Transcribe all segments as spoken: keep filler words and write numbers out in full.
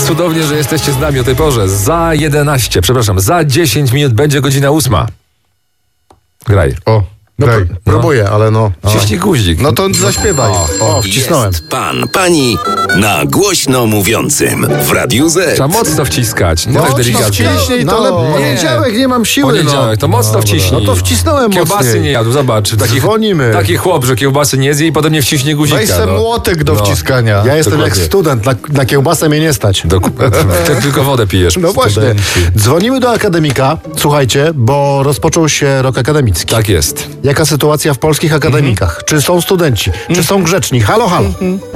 cudownie, że jesteście z nami o tej porze. Za jedenaście, przepraszam, za dziesięć minut będzie godzina ósma. Graj. O, no, graj. pr- próbuję, ale no... Ciśnij guzik. No to zaśpiewaj. O, o, wcisnąłem. Jest pan, pani na głośno mówiącym w Radiu Z. Trzeba mocno wciskać, nie tak Mocno delikatnie. wciśnij No to. ale poniedziałek nie mam siły, Poniedziałek, no. to mocno wciśnij. No to wcisnąłem Kiełbasy mocniej. nie jadł, zobacz. Taki, Dzwonimy. Taki chłop, że kiełbasy nie zje i potem nie wciśnie guzika. Weź ten no. młotek do No. wciskania. Ja jestem Dokładnie. jak student, na, na kiełbasę mnie nie stać. Do, ty tylko wodę pijesz. No właśnie. Studenci. Dzwonimy do akademika, słuchajcie, bo rozpoczął się rok akademicki. Tak jest. Jaka sytuacja w polskich akademikach? Czy są studenci? Czy są grzeczni? Halo, halo.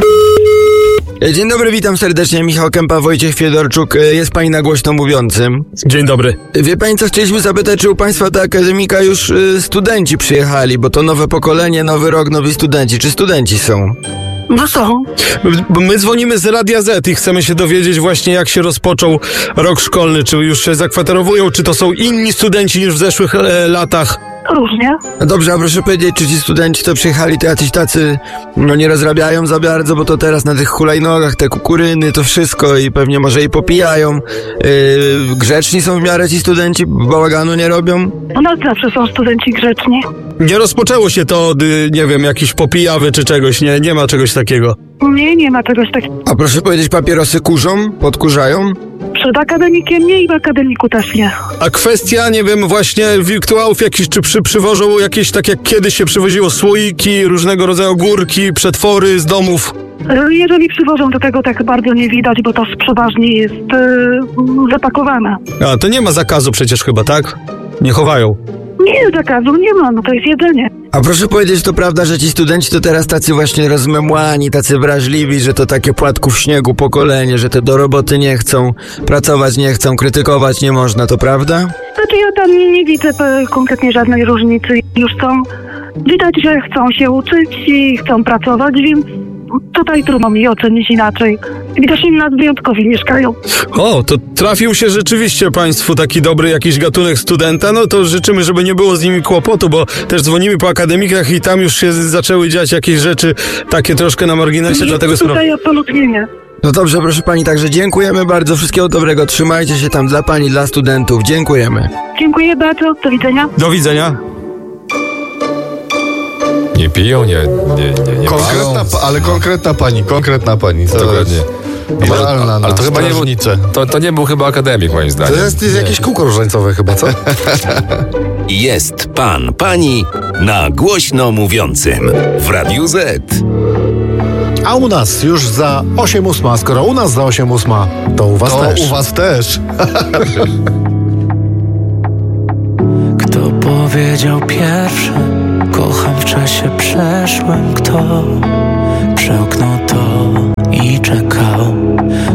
Dzień dobry, witam serdecznie. Michał Kępa, Wojciech Fiedorczuk. Jest pani na głośno mówiącym. Dzień dobry. Wie pani co, chcieliśmy zapytać, czy u państwa do akademika już y, studenci przyjechali, bo to nowe pokolenie, nowy rok, nowi studenci. Czy studenci są? No są. Bo my dzwonimy z Radia Z i chcemy się dowiedzieć właśnie, jak się rozpoczął rok szkolny. Czy już się zakwaterowują, czy to są inni studenci niż w zeszłych e, latach? Różnie. No dobrze, a proszę powiedzieć, czy ci studenci, co przyjechali, to jacyś tacy, no nie rozrabiają za bardzo, bo to teraz na tych hulajnogach, te kukuryny, to wszystko i pewnie może i popijają. Yy, grzeczni są w miarę ci studenci, bałaganu nie robią? U nas zawsze są studenci grzeczni. Nie rozpoczęło się to od, y, nie wiem, jakiejś popijawy czy czegoś, nie, nie ma czegoś takiego. Nie, nie ma czegoś takiego. A proszę powiedzieć, papierosy kurzą? Podkurzają? Przed akademikiem nie i w akademiku też nie. A kwestia, nie wiem, właśnie wirtuałów jakichś, czy przy, przywożą jakieś, tak jak kiedyś się przywoziło słoiki, różnego rodzaju górki, przetwory z domów? Jeżeli przywożą, to tego tak bardzo nie widać, bo to przeważnie jest yy, zapakowane. A, to nie ma zakazu przecież chyba, tak? Nie chowają. Nie, zakazu nie ma, no to jest jedzenie. A proszę powiedzieć, to prawda, że ci studenci to teraz tacy właśnie rozmemłani, tacy wrażliwi, że to takie płatków śniegu pokolenie, że te do roboty nie chcą, pracować nie chcą, krytykować nie można, to prawda? Znaczy ja tam nie, nie widzę e, konkretnie żadnej różnicy. Już są, widać, że chcą się uczyć i chcą pracować, więc tutaj trudno mi ocenić inaczej. Widocznie nas wyjątkowi mieszkają. O, to trafił się rzeczywiście państwu taki dobry jakiś gatunek studenta, no to życzymy, żeby nie było z nimi kłopotu, bo też dzwonimy po akademikach i tam już się zaczęły dziać jakieś rzeczy takie troszkę na marginesie, dlatego... spro- Tutaj absolutnie nie. No dobrze, proszę pani, także dziękujemy bardzo, wszystkiego dobrego, trzymajcie się tam dla pani, dla studentów, dziękujemy. Dziękuję bardzo, do widzenia. Do widzenia. Nie piją, nie, nie, nie, nie Konkretna, palą. pa- ale konkretna pani, konkretna pani. To Dokładnie. jest Idealna Ale na to chyba nie był, strażnicę. to, to nie był chyba akademik, moim To zdaniem. jest, jest jakieś kółko różańcowe chyba, co? Jest pan, pani na głośno mówiącym w Radiu Z. A u nas już za osiem ósma, skoro u nas za osiem ósma, to u was To też. u was też. Kto powiedział pierwszy, kocham w czasie przeszłym, kto przełknął to i czeka.